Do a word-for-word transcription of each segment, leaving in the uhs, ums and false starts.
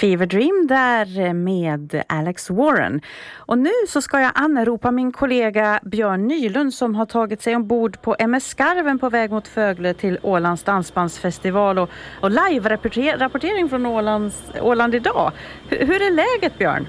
Fever Dream där med Alex Warren. Och nu så ska jag anropa min kollega Björn Nylund som har tagit sig ombord på M S Skarven på väg mot Fögle till Ålands dansbandsfestival och, och live-rapportering från Ålands, Åland idag. Hur, hur är läget, Björn?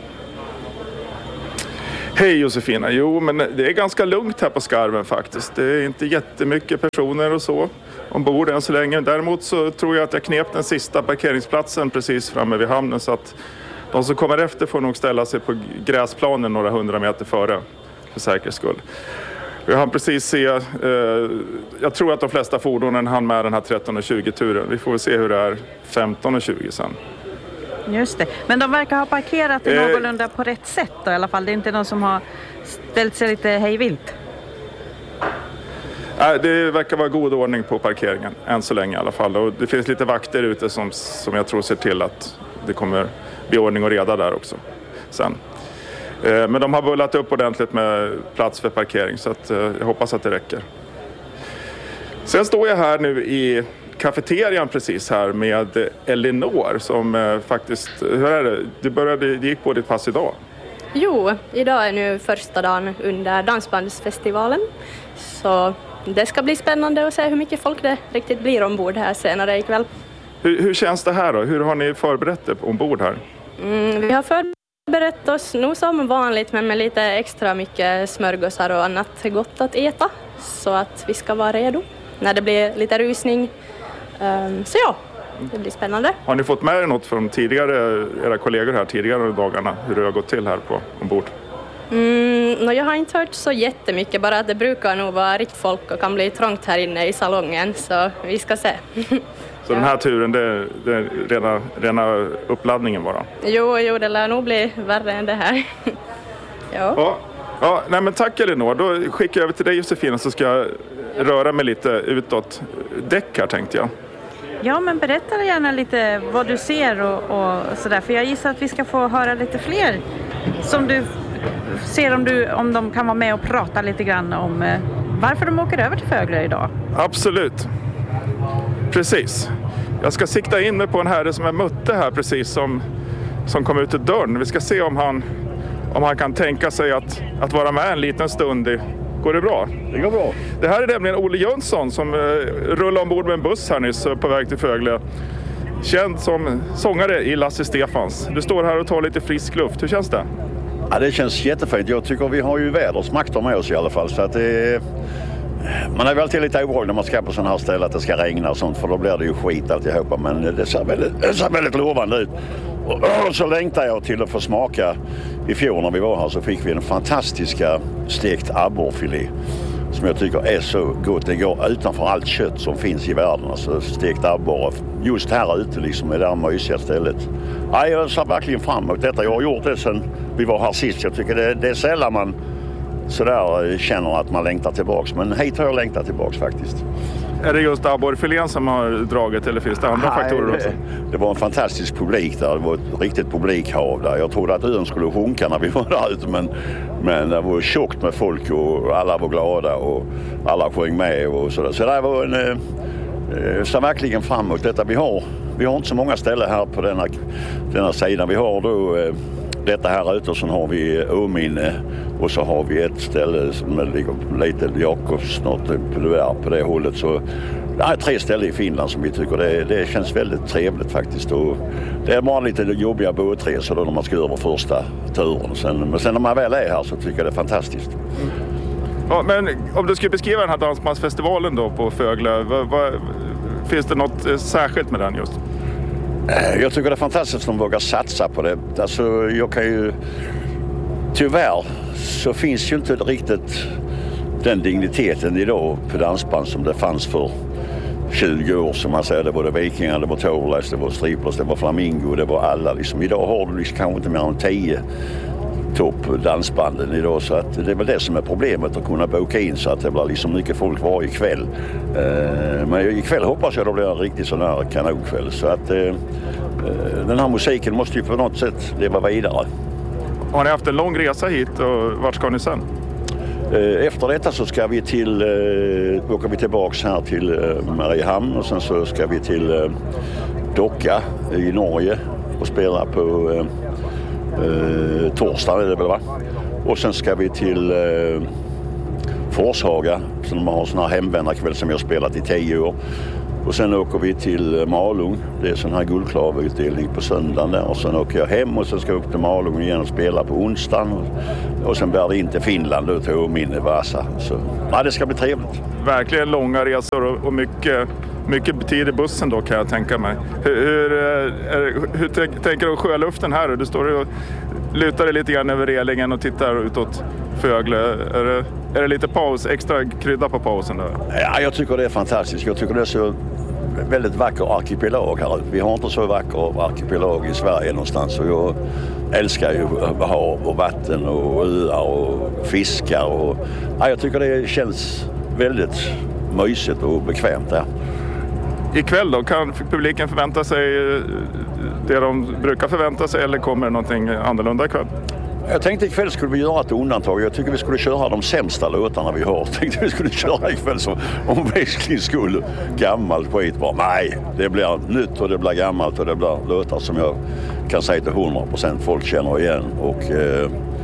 Hej Josefina, jo men det är ganska lugnt här på Skarven faktiskt. Det är inte jättemycket personer och så ombord än så länge. Däremot så tror jag att jag knep den sista parkeringsplatsen precis framme vid hamnen så att de som kommer efter får nog ställa sig på gräsplanen några hundra meter före för säkerhets skull. Vi har precis se, eh, jag tror att de flesta fordonen hann med den här tretton och tjugo-turen. Vi får väl se hur det är femton och tjugo sen. Just det. Men de verkar ha parkerat det eh, någorlunda på rätt sätt då, i alla fall. Det är inte någon som har ställt sig lite hejvilt. Nej, det verkar vara god ordning på parkeringen än så länge i alla fall. Och det finns lite vakter ute som, som jag tror ser till att det kommer bli ordning och reda där också sen. Eh, men de har bullat upp ordentligt med plats för parkering så att, eh, jag hoppas att det räcker. Sen står jag här nu i kafeterian precis här med Elinor som eh, faktiskt, hur är det? Du började, det gick på ditt pass idag? Jo, idag är nu första dagen under dansbandsfestivalen. Så det ska bli spännande att se hur mycket folk det riktigt blir ombord här senare ikväll. Hur, hur känns det här då? Hur har ni förberett er ombord här? Mm, vi har förberett oss nog som vanligt men med lite extra mycket smörgåsar och annat gott att äta. Så att vi ska vara redo när det blir lite rusning. Um, så ja, det blir spännande. Har ni fått med er något från tidigare, era kollegor här tidigare dagarna? Hur det har gått till här på ombord? Mm, jag har inte hört så jättemycket, bara att det brukar nog vara riktigt folk och kan bli trångt här inne i salongen, så vi ska se. Så ja. Den här turen, det är, det är rena, rena uppladdningen bara? Jo, jo, det lär nog bli värre än det här. ja. Ja, ja nej, men tack Elinor. Då skickar jag över till dig Josefina så ska jag röra mig lite utåt däck här tänkte jag. Ja, men berätta gärna lite vad du ser och, och sådär. För jag gissar att vi ska få höra lite fler som du ser om, du, om de kan vara med och prata lite grann om eh, varför de åker över till Fögle idag. Absolut. Precis. Jag ska sikta in mig på en herre som jag mötte här precis som, som kom ut ur dörren. Vi ska se om han, om han kan tänka sig att, att vara med en liten stund i. Går det bra? Det går bra. Det här är nämligen Olle Jönsson som eh, rullar ombord med en buss här nyss på väg till Fögle. Känd som sångare i Lasse Stefans. Du står här och tar lite frisk luft. Hur känns det? Ja, det känns jättefint. Jag tycker vi har ju vädersmakter med oss i alla fall. Så att det, man är väl alltid lite orolig när man ska på sådana här ställen att det ska regna och sånt. För då blir det ju skit alltihopa. Men det ser väldigt, det ser väldigt lovande ut. Och så längtar jag till att få smaka. I fjol när vi var här så fick vi en fantastiska stekt abborrfilé som jag tycker är så gott. Det går utanför allt kött som finns i världen. Alltså stekt abborre. Just här ute liksom är det här mysiga stället. Ja, jag ser verkligen fram emot detta. Jag har gjort det sedan vi var här sist. Jag tycker det, det är sällan man sådär känner att man längtar tillbaks. Men hit har jag längtat tillbaks faktiskt. Är det just abborrfilén som har dragit eller finns det andra Nej, faktorer också? Det var en fantastisk publik där. Det var ett riktigt publikhav där. Jag trodde att ön skulle sjunka när vi var där ute. Men, men det var tjockt med folk och alla var glada och alla sjöng med och sådär. Så det var en... Eh, så verkligen fram emot detta. Vi har, vi har inte så många ställen här på denna, denna sidan. Vi har då eh, detta här ute och så har vi Åminne och så har vi ett ställe som ligger lite Jakobsnåt på, på det hållet. Så det är tre ställen i Finland som vi tycker det, det känns väldigt trevligt faktiskt. Och det är bara lite jobbiga båtresor då när man ska över första turen. Sen, men sen när man väl är här så tycker jag det är fantastiskt. Mm. Ja, men om du skulle beskriva den här dansbandsfestivalen då på Fögle, vad, vad, finns det något särskilt med den just? Jag tycker det är fantastiskt att de vågar satsa på det. Alltså jag kan ju... Tyvärr så finns ju inte riktigt den digniteten idag på dansband som det fanns för tjugo år som man säger. Det var det Vikingar, det var Towers, det var Striplers, det var Flamingo, det var alla. Liksom, idag har du liksom kanske inte mer än tio toppdansbanden idag så att det är väl det som är problemet att kunna boka in så att det blir liksom mycket folk varje kväll. Eh, men ikväll hoppas jag det blir en riktigt sån här kanonkväll så att eh, den här musiken måste ju på något sätt leva vidare. Har ni haft en lång resa hit och vart ska ni sen? Efter detta så ska vi till, äh, åker vi tillbaks här till äh, Mariehamn och sen så ska vi till äh, Docka i Norge och spela på eh, eh, torsdag är det väl, va? Och sen ska vi till eh, Forshaga, som har sån här hemvändarkväll som jag har spelat i tio år. Och sen åker vi till Malung. Det är sån här guldklaverutdelning på söndagen där. Och sen åker jag hem och så ska jag upp till Malung igen och spela på onsdagen. Och, och sen bär det in till Finland då, till Åminne, Vasa. Så ja, det ska bli trevligt. Verkligen långa resor och, och mycket, mycket tid i bussen då, kan jag tänka mig. Hur, hur, är, hur tänk, tänker du om sjöluften här? Du står och lutar dig lite grann över relingen och tittar utåt Fögle. Är det, är det lite paus, extra krydda på pausen där? Ja, jag tycker det är fantastiskt. Jag tycker det är så väldigt vacker arkipelag här. Vi har inte så vacker arkipelag i Sverige någonstans. Och jag älskar ju hav och vatten och öar och fiskar. Och, ja, jag tycker det känns väldigt mysigt och bekvämt där. Ikväll då, kan publiken förvänta sig det de brukar förvänta sig, eller kommer det någonting annorlunda ikväll? Jag tänkte ikväll skulle vi göra ett undantag. Jag tycker vi skulle köra de sämsta låtarna vi har. Jag tänkte vi skulle köra ikväll som om växling skulle gammalt skit. Bara, nej, det blir nytt och det blir gammalt och det blir låtar som jag kan säga till hundra procent folk känner igen. Och eh,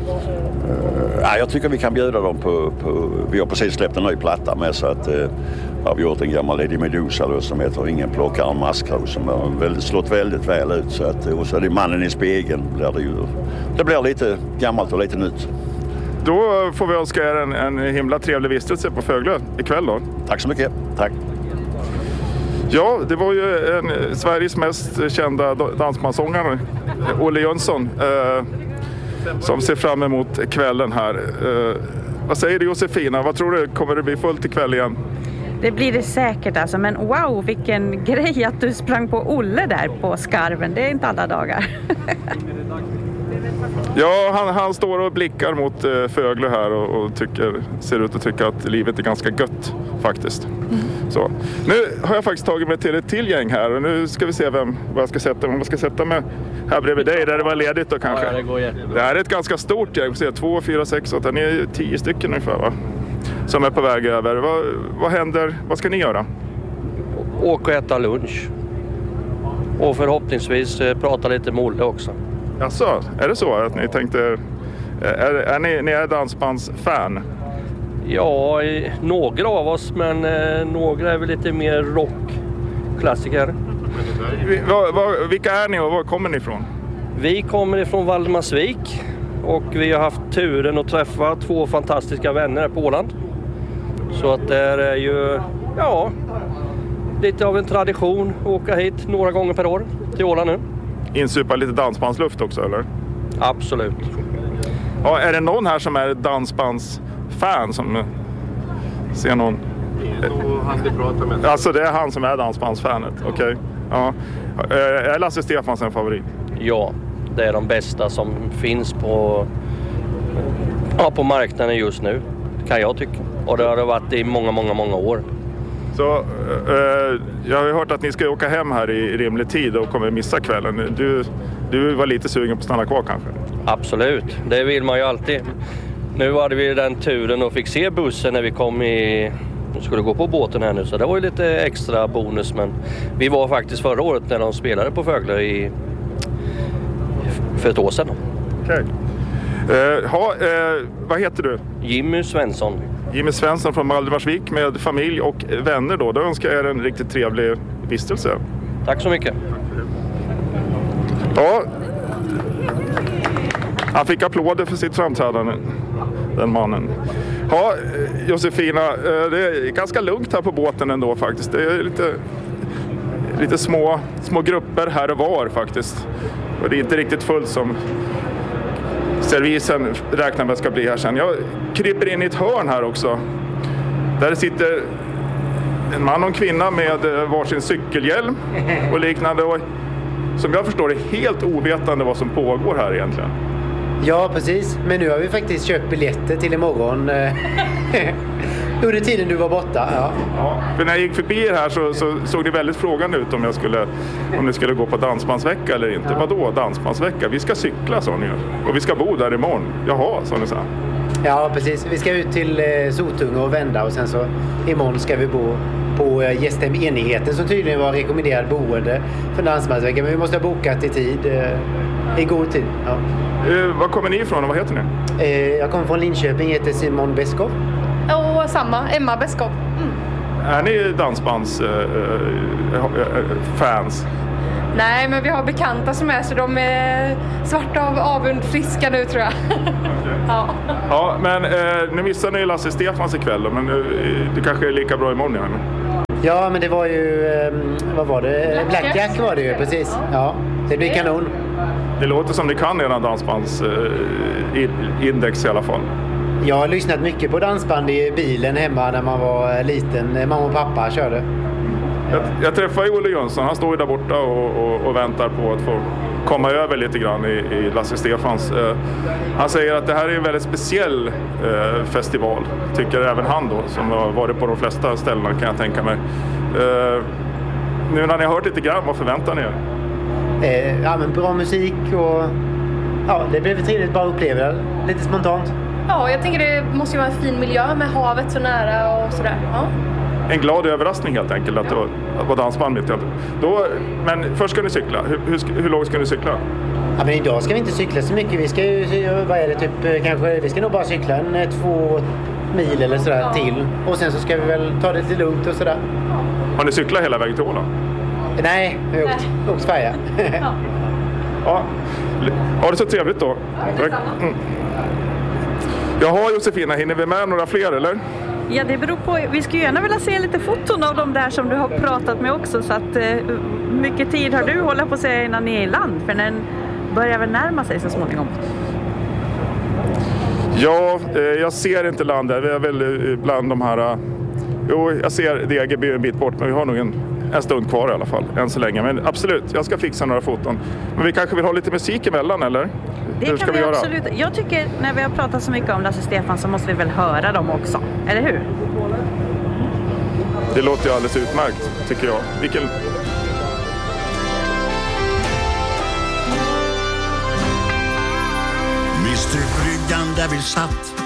eh, jag tycker vi kan bjuda dem på, på... Vi har precis släppt en ny platta med, så att eh, har vi gjort en gammal Lady Medusa då, som heter Ingen plockar en maskros, som har väldigt, slått väldigt väl ut. Så att, och så är det Mannen i spegeln. Blir det, ju, det blir lite gammalt och lite nytt. Då får vi önska er en, en himla trevlig vistelse på Fögle ikväll då. Tack så mycket. Tack. Ja, det var ju en, Sveriges mest kända dansbandssångare, Olle Jönsson, eh, som ser fram emot kvällen här. Eh, vad säger du, Josefina? Vad tror du? Kommer det bli fullt ikväll igen? Det blir det säkert alltså, men wow, vilken grej att du sprang på Olle där på Skarven. Det är inte alla dagar. Ja, han, han står och blickar mot eh, Fögle här och, och tycker, ser ut att tycka att livet är ganska gött faktiskt. Mm. Så. Nu har jag faktiskt tagit mig till ett till gäng här och nu ska vi se vem vad jag ska sätta mig. Vad ska sätta mig här bredvid dig där det var ledigt då kanske. Ja, det går jättebra. Det här är ett ganska stort gäng. Se, två, fyra, sex, åtta, ni är tio stycken ungefär, va? Som är på väg över. Vad, vad händer? Vad ska ni göra? Åka och äta lunch. Och förhoppningsvis eh, prata lite med Olle också. Alltså, är det så att ni tänkte... Är, är ni, ni är dansbandsfan? Ja, några av oss, men eh, några är väl lite mer rockklassiker. Vi, vad, vad, vilka är ni och var kommer ni ifrån? Vi kommer ifrån Valdemarsvik och vi har haft turen att träffa två fantastiska vänner på Åland. Så att det är ju, ja, lite av en tradition att åka hit några gånger per år till Åland nu. Insupa lite dansbandsluft också, eller? Absolut. Ja, är det någon här som är dansbandsfan som ser någon? Alltså det är han som är dansbandsfanet, okej. Okay. Ja. Är Lasse Stefans en favorit? Ja, det är de bästa som finns på, ja, på marknaden just nu, kan jag tycka. Och det har det varit i många, många, många år. Så eh, jag har ju hört att ni ska åka hem här i rimlig tid och kommer missa kvällen. Du, du var lite sugen på att stanna kvar kanske? Absolut, det vill man ju alltid. Nu hade vi den turen och fick se bussen när vi kom i... Nu skulle gå på båten här nu, så det var ju lite extra bonus. Men vi var faktiskt förra året när de spelade på Fögle i... för ett år sedan. Okej. Okay. Eh, eh, vad heter du? Jimmy Svensson. Jimmy Svensson från Valdemarsvik med familj och vänner då. Då önskar jag er en riktigt trevlig vistelse. Tack så mycket. Ja. Han fick applåder för sitt framträdande, den mannen. Ja, Josefina, det är ganska lugnt här på båten ändå faktiskt. Det är lite, lite små, små grupper här och var faktiskt. Och det är inte riktigt fullt som servisen räknar med ska bli här sen. Jag kryper in i ett hörn här också. Där sitter en man och en kvinna med varsin cykelhjälm och liknande. Och som jag förstår är helt ovetande vad som pågår här egentligen. Ja, precis. Men nu har vi faktiskt köpt biljetter till imorgon. Under tiden du var borta. Ja. Ja, för när jag gick förbi er här så, så såg det väldigt frågande ut om jag skulle, om ni skulle gå på dansbandsvecka eller inte. Ja. Vadå dansbandsvecka? Vi ska cykla, sa ni. Och vi ska bo där imorgon. Jaha, sa ni så. Ja, precis. Vi ska ut till eh, Sotunga och vända och sen så imorgon ska vi bo på på Gästem Enigheten som tydligen var rekommenderad boende för dansbandsveckan. Men vi måste ha bokat i tid, i god tid. Ja. Eh, var kommer ni ifrån och vad heter ni? Eh, jag kommer från Linköping, heter Simon Beskov. Och samma, Emma Beskov. Mm. Är ni dansbands eh, eh, fans? Nej, men vi har bekanta som är så de är svarta av avund friska nu tror jag. ja. Ja, men eh, nu missar ni Lasse Stefans ikväll, men eh, det kanske är lika bra imorgon igen. Ja, men det var ju, eh, vad var det? Blackjack var det ju, precis. Ja, det blir kanon. Det låter som ni kan era dansbandsindex eh, i alla fall. Jag har lyssnat mycket på dansband i bilen hemma när man var liten. Mamma och pappa körde. Jag, jag träffade Olle Jönsson, han står ju där borta och, och, och väntar på att få komma över lite grann i, i Lasse Stefans. Eh, han säger att det här är en väldigt speciell eh, festival, tycker även han då, som har varit på de flesta ställena kan jag tänka mig. Eh, nu när ni har hört lite grann, vad förväntar ni er? Eh, ja, men bra musik och ja, det blev trevligt bara att uppleva det, lite spontant. Ja, jag tänker det måste ju vara en fin miljö med havet så nära och sådär. Ja. En glad överraskning helt enkelt att det var, att var dansband mitt i allt. Då, men först ska ni cykla. Hur, hur, hur långt ska ni cykla? Ja, men idag ska vi inte cykla så mycket. Vi ska ju, vad är det, typ, kanske, vi ska nog bara cykla en två mil eller sådär ja. till. Och sen så ska vi väl ta det lite lugnt och sådär. Har ni cyklat hela vägen till Åland? Nej, vi har åkt, åkt färja. ja. ja. Ha det så trevligt då. Mm. Jaha Josefina, hinner vi med några fler eller? Ja, det beror på. Vi skulle gärna vilja se lite foton av de där som du har pratat med också. Så att, eh, mycket tid har du hållit på att säga innan ni är i land? För den börjar väl närma sig så småningom. Ja, eh, jag ser inte landet. Vi är väl bland de här... Uh, jo, jag ser Degerby en bit bort, men vi har nog en, en stund kvar i alla fall, än så länge. Men absolut, jag ska fixa några foton. Men vi kanske vill ha lite musik emellan, eller? Det Hur kan ska vi, vi göra? Absolut. Jag tycker, när vi har pratat så mycket om Lasse Stefan så måste vi väl höra dem också. Eller hur? Det låter ju alldeles utmärkt, tycker jag. Vilken... Mister Bryggan där vi satt